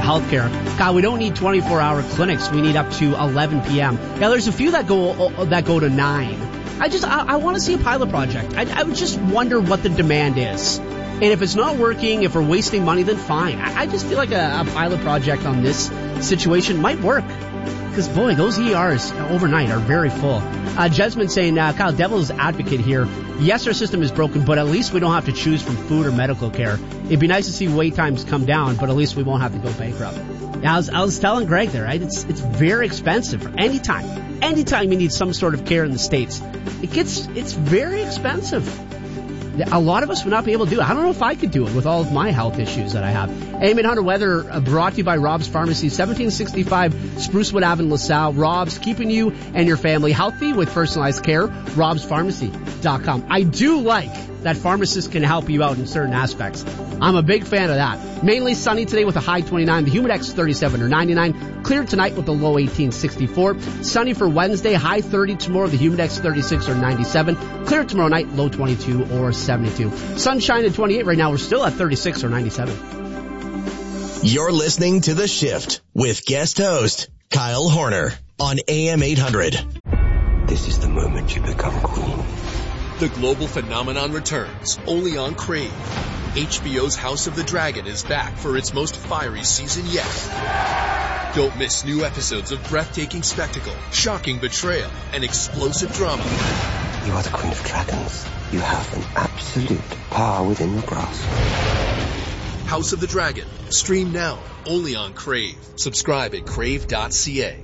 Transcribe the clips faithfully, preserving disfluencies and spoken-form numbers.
healthcare. God, we don't need twenty-four hour clinics. We need up to eleven p.m. Now, there's a few that go that go to nine. I just, I, I want to see a pilot project. I, I would just wonder what the demand is. And if it's not working, if we're wasting money, then fine. I, I just feel like a, a pilot project on this situation might work. Because, boy, those E Rs overnight are very full. Uh, Jesmond saying, uh, Kyle, devil's advocate here. Yes, our system is broken, but at least we don't have to choose from food or medical care. It'd be nice to see wait times come down, but at least we won't have to go bankrupt. Yeah, I was, I was telling Greg there, right? It's, it's very expensive for any time. Anytime you need some sort of care in the States, it gets, it's very expensive. A lot of us would not be able to do it. I don't know if I could do it with all of my health issues that I have. A M eight hundred weather uh, brought to you by Rob's Pharmacy, seventeen sixty-five Sprucewood Avenue, LaSalle. Rob's, keeping you and your family healthy with personalized care. robs pharmacy dot com. I do like that pharmacists can help you out in certain aspects. I'm a big fan of that. Mainly sunny today with a high twenty-nine. The Humidex thirty-seven or ninety-nine. Clear tonight with a low eighteen, sixty-four. Sunny for Wednesday, high thirty tomorrow. The Humidex thirty-six or ninety-seven. Clear tomorrow night, low twenty-two or seventy-two. Sunshine at twenty-eight right now. We're still at thirty-six or ninety-seven. You're listening to The Shift with guest host Kyle Horner on A M eight hundred. This is the moment you become queen. The global phenomenon returns only on Crave. H B O's House of the Dragon is back for its most fiery season yet. Don't miss new episodes of breathtaking spectacle, shocking betrayal, and explosive drama. You are the Queen of Dragons. You have an absolute power within your grasp. House of the Dragon. Stream now, only on Crave. Subscribe at crave dot c a.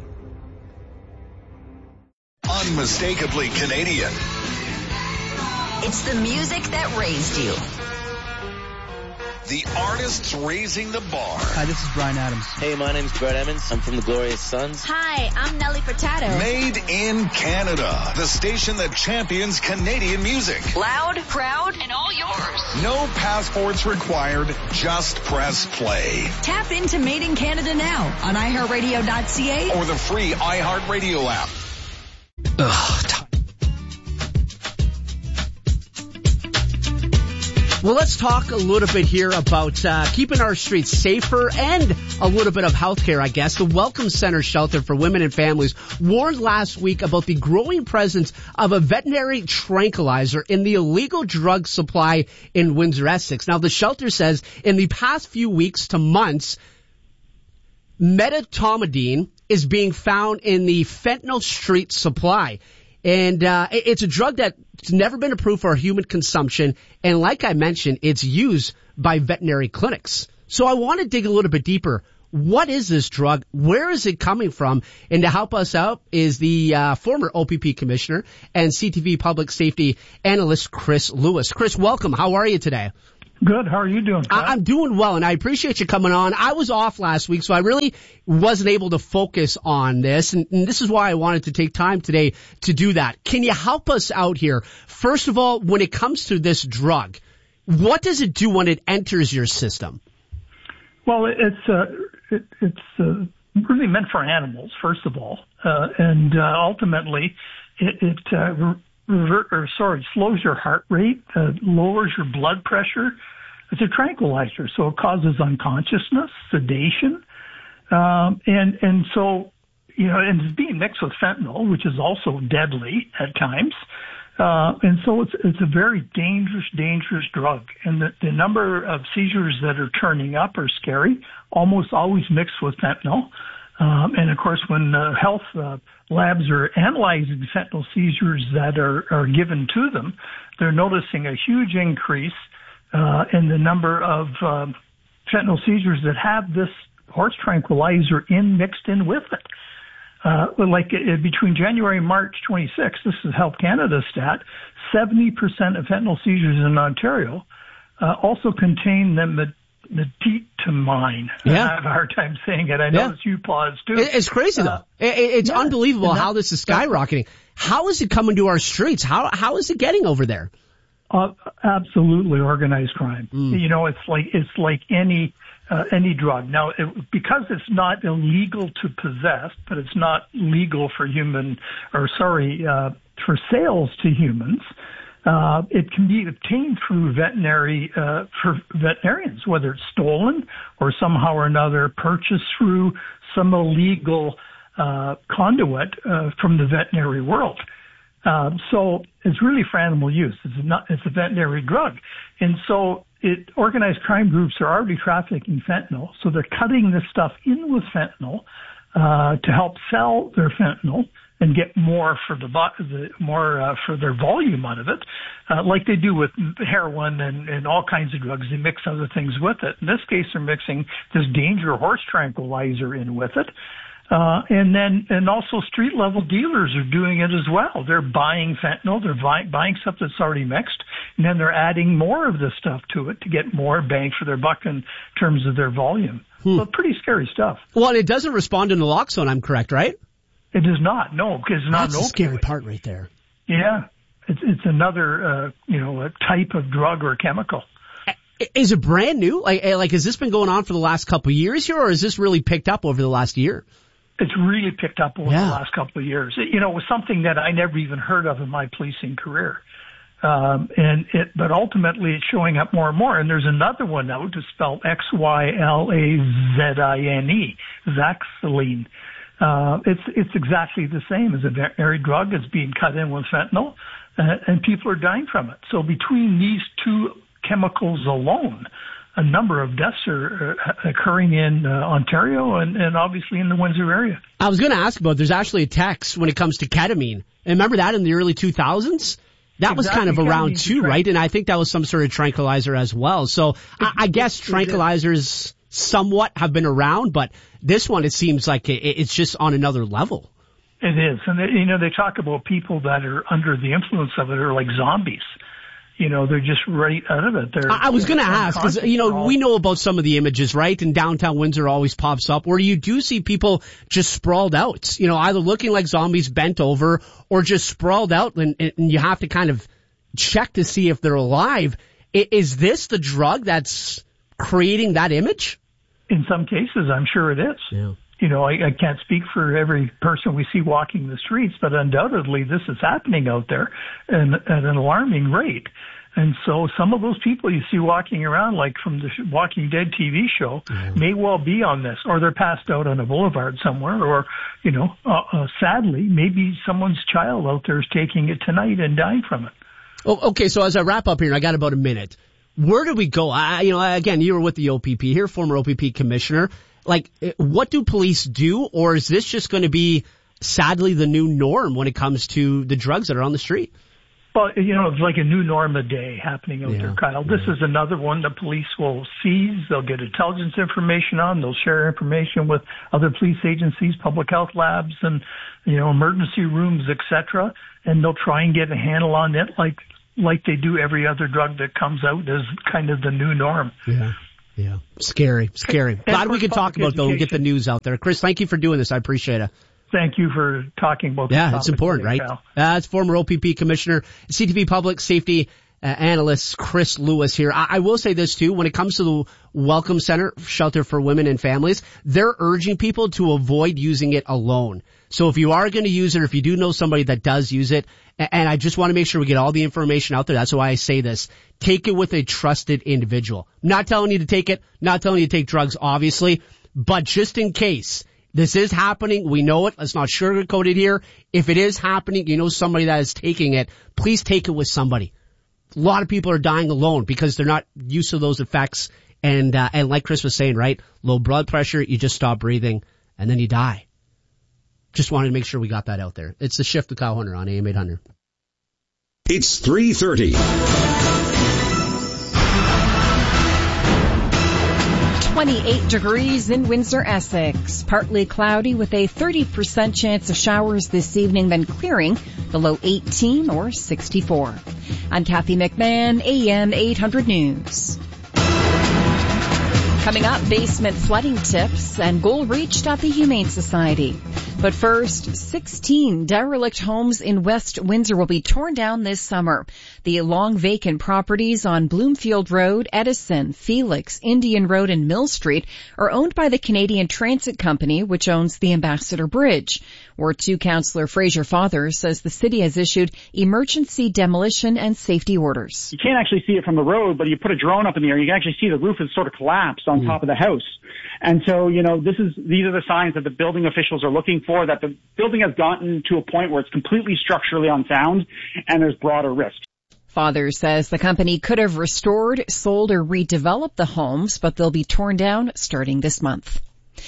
Unmistakably Canadian. It's the music that raised you. The artists raising the bar. Hi, this is Bryan Adams. Hey, my name's Brett Emmons. I'm from the Glorious Sons. Hi, I'm Nelly Furtado. Made in Canada. The station that champions Canadian music. Loud, proud, and all yours. No passports required. Just press play. Tap into Made in Canada now on i heart radio dot c a or the free iHeartRadio app. Ugh, t- Well, let's talk a little bit here about uh, keeping our streets safer and a little bit of healthcare, I guess. The Welcome Center Shelter for Women and Families warned last week about the growing presence of a veterinary tranquilizer in the illegal drug supply in Windsor, Essex. Now, the shelter says in the past few weeks to months, medetomidine is being found in the fentanyl street supply. And uh it's a drug that's never been approved for human consumption. And like I mentioned, it's used by veterinary clinics. So I want to dig a little bit deeper. What is this drug? Where is it coming from? And to help us out is the uh former O P P commissioner and C T V public safety analyst, Chris Lewis. Chris, welcome. How are you today? Good. How are you doing, Pat? I'm doing well, and I appreciate you coming on. I was off last week, so I really wasn't able to focus on this, and, and this is why I wanted to take time today to do that. Can you help us out here? First of all, when it comes to this drug, what does it do when it enters your system? Well, it's uh, it, it's uh, really meant for animals, first of all, uh, and uh, ultimately it, it uh, revert, or sorry, slows your heart rate, uh, lowers your blood pressure. It's a tranquilizer, so it causes unconsciousness, sedation, um, and and so you know, and it's being mixed with fentanyl, which is also deadly at times, uh, and so it's it's a very dangerous, dangerous drug. And the, the number of seizures that are turning up are scary, almost always mixed with fentanyl. Um, and of course, when uh, health uh, labs are analyzing fentanyl seizures that are, are given to them, they're noticing a huge increase uh, in the number of uh, fentanyl seizures that have this horse tranquilizer in mixed in with it. Uh, like uh, between January and March twenty-sixth, this is Health Canada stat, seventy percent of fentanyl seizures in Ontario uh, also contain the medetomidine. Yeah. I have a hard time saying it. I know yeah. it's you pause too. It's crazy though. Uh, it's yeah. unbelievable that, how this is skyrocketing. How is it coming to our streets? How how is it getting over there? Uh, absolutely organized crime. Mm. You know, it's like it's like any uh, any drug. Now, it, because it's not illegal to possess, but it's not legal for human, or sorry, uh, for sales to humans. Uh, it can be obtained through veterinary, uh, for veterinarians, whether it's stolen or somehow or another purchased through some illegal, uh, conduit, uh, from the veterinary world. Um, so it's really for animal use. It's not, it's a veterinary drug. And so it, organized crime groups are already trafficking fentanyl. So they're cutting this stuff in with fentanyl, uh, to help sell their fentanyl and get more for the, the more uh, for their volume out of it, uh, like they do with heroin and, and all kinds of drugs. They mix other things with it. In this case, they're mixing this danger horse tranquilizer in with it. Uh, and then, and also street level dealers are doing it as well. They're buying fentanyl, they're buy, buying stuff that's already mixed, and then they're adding more of this stuff to it to get more bang for their buck in terms of their volume. Hmm. So pretty scary stuff. Well, it doesn't respond to naloxone, I'm correct, right? It does not, no, because it's not That's an the scary part right there. Yeah. It's, it's another, uh, you know, a type of drug or chemical. Is it brand new? Like, like, has this been going on for the last couple of years here, or has this really picked up over the last year? It's really picked up over yeah. the last couple of years. It, you know, it was something that I never even heard of in my policing career. Um, and it, but ultimately it's showing up more and more. And there's another one now, just spelled X Y L A Z I N E, Xylaline. Uh, it's, it's exactly the same as a veterinary drug. It's being cut in with fentanyl, uh, and people are dying from it. So between these two chemicals alone, a number of deaths are uh, occurring in uh, Ontario and, and obviously in the Windsor area. I was going to ask about, there's actually a tax when it comes to ketamine. And remember that in the early two thousands? That exactly. was kind of around too, right? And I think that was some sort of tranquilizer as well. So I, I guess tranquilizers somewhat have been around, but this one, it seems like it, it's just on another level. It is. And, they, you know, they talk about people that are under the influence of it are like zombies. You know, they're just right out of it. They're, I was going to ask, because, you know, we know about some of the images, right? And downtown Windsor always pops up where you do see people just sprawled out, you know, either looking like zombies bent over or just sprawled out, and, and you have to kind of check to see if they're alive. Is this the drug that's creating that image? In some cases, I'm sure it is. Yeah. You know, I, I can't speak for every person we see walking the streets, but undoubtedly this is happening out there and at an alarming rate. And so some of those people you see walking around, like from the Walking Dead T V show, yeah. may well be on this, or they're passed out on a boulevard somewhere, or, you know, uh, uh, sadly, maybe someone's child out there is taking it tonight and dying from it. Oh, okay, so as I wrap up here, I got about a minute. Where do we go? I, you know, again, you were with the O P P here, former O P P commissioner. Like, what do police do, or is this just going to be, sadly, the new norm when it comes to the drugs that are on the street? Well, you know, it's like a new norm a day happening out yeah, there, Kyle. This yeah. is another one the police will seize. They'll get intelligence information on. They'll share information with other police agencies, public health labs, and, you know, emergency rooms, et cetera. And they'll try and get a handle on it like like they do every other drug that comes out as kind of the new norm. Yeah. Yeah. Scary, scary. And glad we could talk about though and get the news out there. Chris, thank you for doing this. I appreciate it. Thank you for talking about this. Yeah, it's important, today, right? That's uh, former O P P Commissioner, C T V Public Safety uh, Analyst Chris Lewis here. I, I will say this too, when it comes to the Welcome Center, Shelter for Women and Families, they're urging people to avoid using it alone. So if you are going to use it, or if you do know somebody that does use it, and I just want to make sure we get all the information out there, that's why I say this, take it with a trusted individual. I'm not telling you to take it, not telling you to take drugs, obviously, but just in case this is happening, we know it, let's not sugarcoat it here. If it is happening, you know somebody that is taking it, please take it with somebody. A lot of people are dying alone because they're not used to those effects. And, uh, and like Chris was saying, right, low blood pressure, you just stop breathing, and then you die. Just wanted to make sure we got that out there. It's the Shift with Kyle Horner on A M eight hundred. It's three thirty. twenty-eight degrees in Windsor, Essex. Partly cloudy with a thirty percent chance of showers this evening, then clearing. The low eighteen or sixty-four. I'm Kathy McMahon, A M eight hundred News. Coming up, basement flooding tips and goal reached at the Humane Society. But first, sixteen derelict homes in West Windsor will be torn down this summer. The long vacant properties on Bloomfield Road, Edison, Felix, Indian Road, and Mill Street are owned by the Canadian Transit Company, which owns the Ambassador Bridge. Ward two Councillor Fraser Father says the city has issued emergency demolition and safety orders. You can't actually see it from the road, but you put a drone up in the air, you can actually see the roof has sort of collapsed on mm. top of the house. And so, you know, this is, these are the signs that the building officials are looking for, that the building has gotten to a point where it's completely structurally unsound and there's broader risk. Father says the company could have restored, sold, or redeveloped the homes, but they'll be torn down starting this month.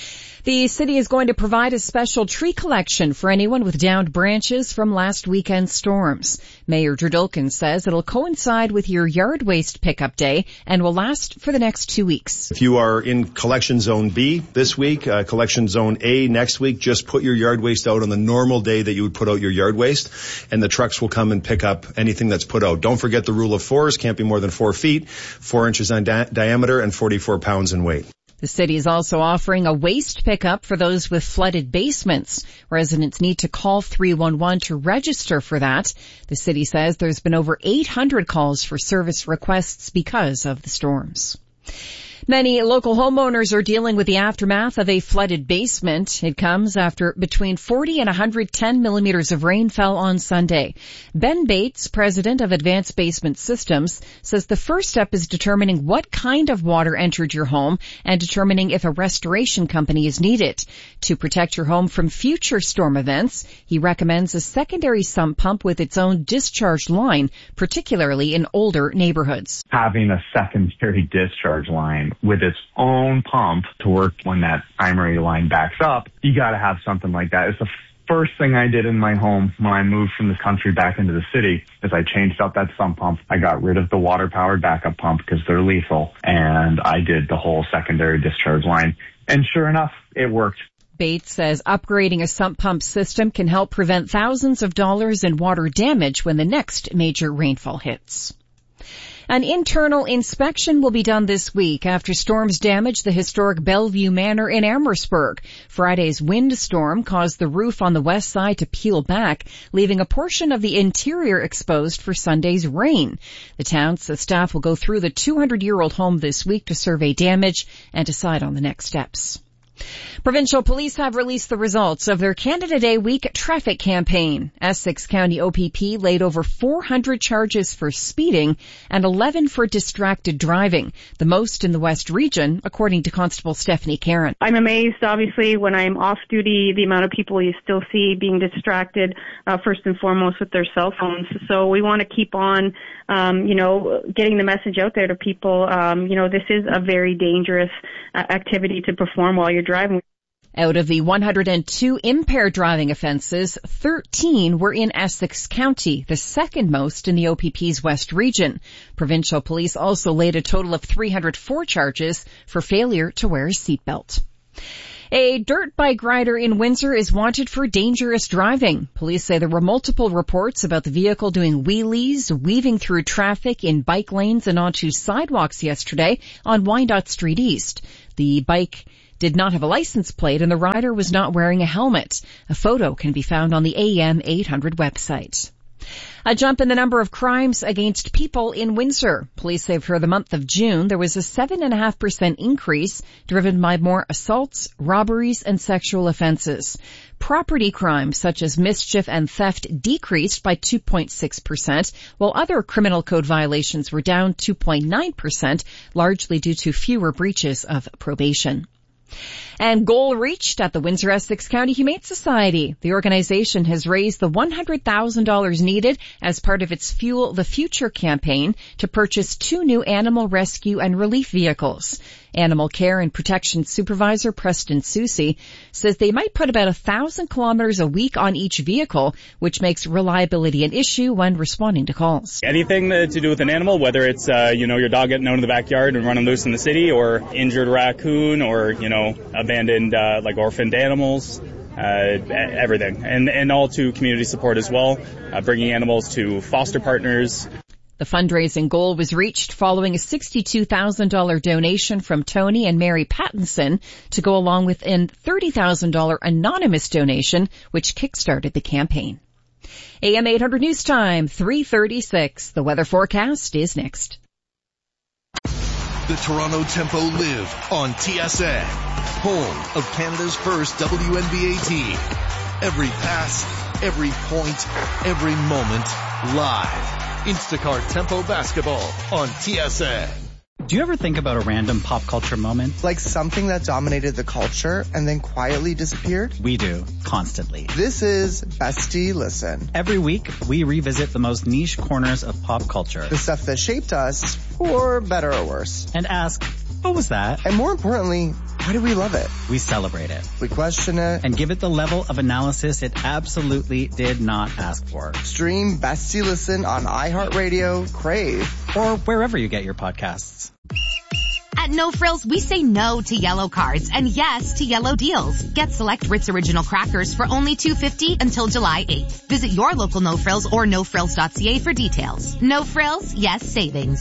The city is going to provide a special tree collection for anyone with downed branches from last weekend's storms. Mayor Durdulkin says it'll coincide with your yard waste pickup day and will last for the next two weeks. If you are in collection zone B this week, uh, collection zone A next week, just put your yard waste out on the normal day that you would put out your yard waste, and the trucks will come and pick up anything that's put out. Don't forget the rule of fours, can't be more than four feet, four inches in di- diameter, and forty-four pounds in weight. The city is also offering a waste pickup for those with flooded basements. Residents need to call three one one to register for that. The city says there's been over eight hundred calls for service requests because of the storms. Many local homeowners are dealing with the aftermath of a flooded basement. It comes after between forty and one hundred ten millimeters of rain fell on Sunday. Ben Bates, president of Advanced Basement Systems, says the first step is determining what kind of water entered your home and determining if a restoration company is needed. To protect your home from future storm events, he recommends a secondary sump pump with its own discharge line, particularly in older neighborhoods. Having a secondary discharge line with its own pump to work when that primary line backs up, you got to have something like that. It's the first thing I did in my home when I moved from the country back into the city is I changed out that sump pump. I got rid of the water-powered backup pump because they're lethal, and I did the whole secondary discharge line. And sure enough, it worked. Bates says upgrading a sump pump system can help prevent thousands of dollars in water damage when the next major rainfall hits. An internal inspection will be done this week after storms damaged the historic Bellevue Manor in Amherstburg. Friday's windstorm caused the roof on the west side to peel back, leaving a portion of the interior exposed for Sunday's rain. The town's staff will go through the two hundred year old home this week to survey damage and decide on the next steps. Provincial police have released the results of their Canada Day week traffic campaign. Essex County O P P laid over four hundred charges for speeding and eleven for distracted driving, the most in the West region, according to Constable Stephanie Caron. I'm amazed, obviously, when I'm off duty, the amount of people you still see being distracted, uh, first and foremost with their cell phones. So we want to keep on, um, you know, getting the message out there to people. Um, you know, this is a very dangerous uh, activity to perform while you're driving. Out of the one hundred two impaired driving offenses, thirteen were in Essex County, the second most in the O P P's West region. Provincial police also laid a total of three hundred four charges for failure to wear a seatbelt. A dirt bike rider in Windsor is wanted for dangerous driving. Police say there were multiple reports about the vehicle doing wheelies, weaving through traffic in bike lanes and onto sidewalks yesterday on Wyandotte Street East. The bike did not have a license plate and the rider was not wearing a helmet. A photo can be found on the A M eight hundred website. A jump in the number of crimes against people in Windsor. Police say for the month of June, there was a seven point five percent increase driven by more assaults, robberies, and sexual offenses. Property crimes such as mischief and theft decreased by two point six percent, while other criminal code violations were down two point nine percent, largely due to fewer breaches of probation. And goal reached at the Windsor-Essex County Humane Society. The organization has raised the one hundred thousand dollars needed as part of its Fuel the Future campaign to purchase two new animal rescue and relief vehicles. Animal Care and Protection Supervisor Preston Susie says they might put about a thousand kilometers a week on each vehicle, which makes reliability an issue when responding to calls. Anything to do with an animal, whether it's, uh, you know, your dog getting out in the backyard and running loose in the city, or injured raccoon, or, you know, abandoned, uh, like orphaned animals, uh, everything. And, and all to community support as well, uh, bringing animals to foster partners. The fundraising goal was reached following a sixty-two thousand dollars donation from Tony and Mary Pattinson to go along with a thirty thousand dollars anonymous donation, which kickstarted the campaign. A M eight hundred News Time, three thirty-six. The weather forecast is next. The Toronto Tempo live on T S N, home of Canada's first W N B A team. Every pass, every point, every moment, live. Instacart Tempo Basketball on T S N. Do you ever think about a random pop culture moment? Like something that dominated the culture and then quietly disappeared? We do, constantly. This is Bestie Listen. Every week, we revisit the most niche corners of pop culture. The stuff that shaped us, for better or worse. And ask, what was that? And more importantly, why do we love it? We celebrate it. We question it. And give it the level of analysis it absolutely did not ask for. Stream Bestie Listen on iHeartRadio, Crave, or wherever you get your podcasts. At No Frills, we say no to yellow cards and yes to yellow deals. Get select Ritz Original Crackers for only two dollars and fifty cents until July eighth. Visit your local No Frills or no frills dot c a for details. No Frills, yes savings.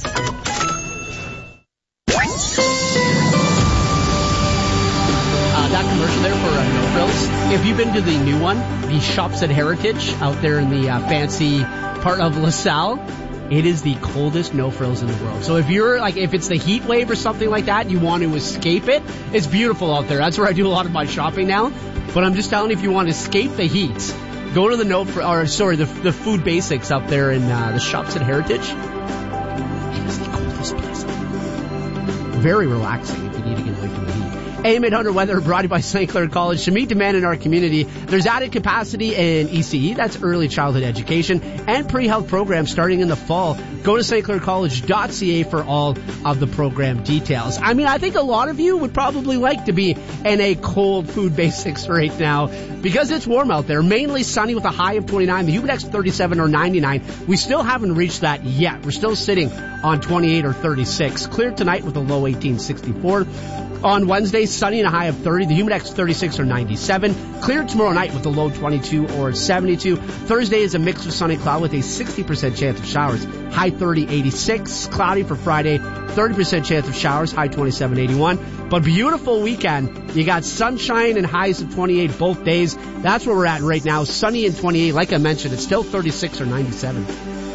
Uh, that commercial there for uh, No Frills. If you've been to the new one, the Shops at Heritage out there in the uh, fancy part of LaSalle, it is the coldest No Frills in the world. So if you're like, if it's the heat wave or something like that, you want to escape it, it's beautiful out there. That's where I do a lot of my shopping now. But I'm just telling you, if you want to escape the heat, go to the No Frills, or sorry, the, the Food Basics up there in uh, the Shops at Heritage. It is the coldest place. Very relaxing if you need to get away from the heat. A M eight hundred weather brought to you by Saint Clair College. To meet demand in our community, there's added capacity in E C E, that's early childhood education, and pre-health programs starting in the fall. Go to st clair college dot c a for all of the program details. I mean, I think a lot of you would probably like to be in a cold Food Basics right now because it's warm out there. Mainly sunny with a high of twenty-nine, the humidity thirty-seven or ninety-nine. We still haven't reached that yet. We're still sitting on twenty-eight or thirty-six. Clear tonight with a low eighteen, sixty-four. On Wednesday, sunny and a high of thirty. The humidity thirty-six or ninety-seven. Clear tomorrow night with a low twenty-two or seventy-two. Thursday is a mix of sun and cloud with a sixty percent chance of showers. High thirty, eighty-six. Cloudy for Friday. thirty percent chance of showers. High twenty-seven, eighty-one. But beautiful weekend. You got sunshine and highs of twenty-eight both days. That's where we're at right now. Sunny and twenty-eight. Like I mentioned, it's still thirty-six or ninety-seven.